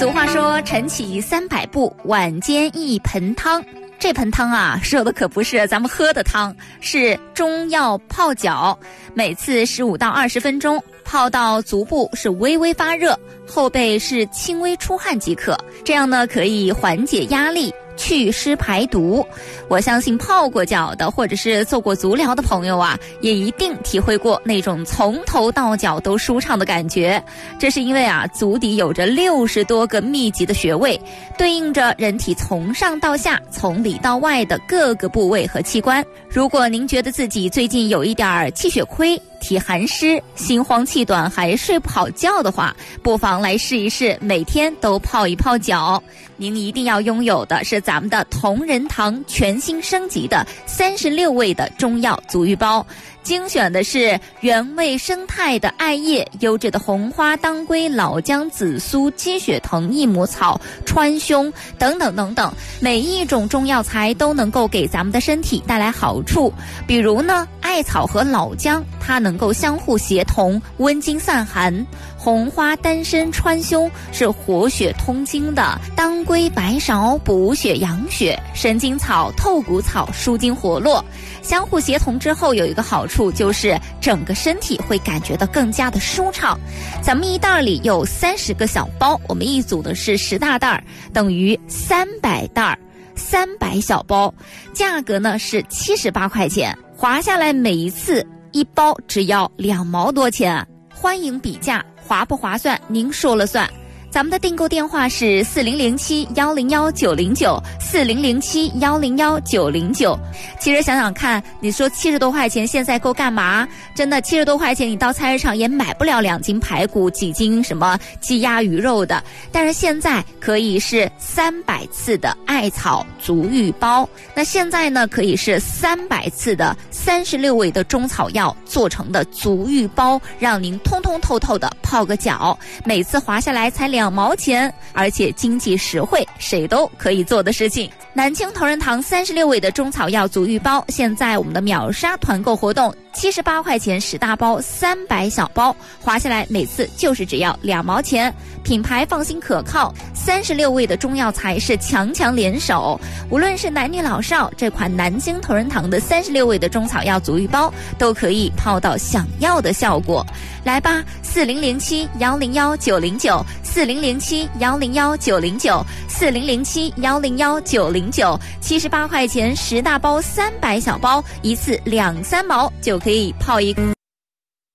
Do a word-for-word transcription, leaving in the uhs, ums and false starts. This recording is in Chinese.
俗话说晨起三百步，晚间一盆汤。这盆汤啊，说的可不是咱们喝的汤，是中药泡脚，每次十五到二十分钟，泡到足部是微微发热，后背是轻微出汗即可。这样呢，可以缓解压力，祛湿排毒。我相信泡过脚的或者是做过足疗的朋友啊，也一定体会过那种从头到脚都舒畅的感觉。这是因为啊，足底有着六十多个密集的穴位，对应着人体从上到下、从里到外的各个部位和器官。如果您觉得自己最近有一点气血亏、体寒湿、心慌气短还睡不好觉的话，不妨来试一试，每天都泡一泡脚。您一定要拥有的是咱们的同仁堂全新升级的三十六味的中药足浴包，精选的是原味生态的艾叶、优质的红花、当归、老姜、紫苏、鸡血藤、益母草、川芎等等等等，每一种中药材都能够给咱们的身体带来好处。比如呢，艾草和老姜它能够相互协同，温经散寒；红花、丹参、川芎是活血通经的；当归、白芍补血养血；神经草、透骨草舒筋活络。相互协同之后有一个好处，就是整个身体会感觉到更加的舒畅。咱们一袋里有三十个小包，我们一组的是十大袋，等于三百袋，三百小包，价格呢是七十八块钱，划下来每一次一包只要两毛多钱。欢迎比价，划不划算您说了算。咱们的订购电话是四零零七幺零幺九零九，四零零七幺零幺九零九。其实想想看，你说七十多块钱现在够干嘛？真的七十多块钱你到菜市场也买不了两斤排骨、几斤什么鸡鸭鱼肉的。但是现在可以是三百次的艾草足浴包，那现在呢可以是三百次的三十六味的中草药做成的足浴包，让您通通透透的泡个脚，每次划下来才两两毛钱，而且经济实惠，谁都可以做的事情。南京同仁堂三十六味的中草药足浴包，现在我们的秒杀团购活动，七十八块钱十大包，三百小包，划下来每次就是只要两毛钱。品牌放心可靠，三十六味的中药材是强强联手，无论是男女老少，这款南京同仁堂的三十六味的中草药足浴包都可以泡到想要的效果。来吧，四零零七幺零幺九零九，四零零七幺零幺九零九，四零零七幺零幺九零九，七十八块钱十大包，三百小包，一次两三毛就可以泡一个。